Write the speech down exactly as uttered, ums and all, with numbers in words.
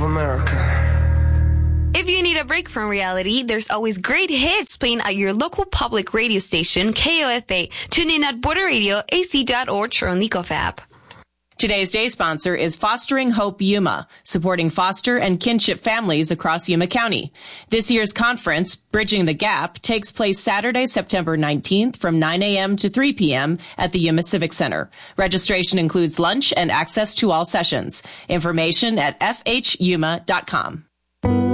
America. If you need a break from reality, there's always great hits playing at your local public radio station, K O F A. Tune in at border radio a c dot org or on the Ecof app. Today's day sponsor is Fostering Hope Yuma, supporting foster and kinship families across Yuma County. This year's conference, Bridging the Gap, takes place Saturday, September nineteenth from nine a.m. to three p.m. at the Yuma Civic Center. Registration includes lunch and access to all sessions. Information at f h yuma dot com.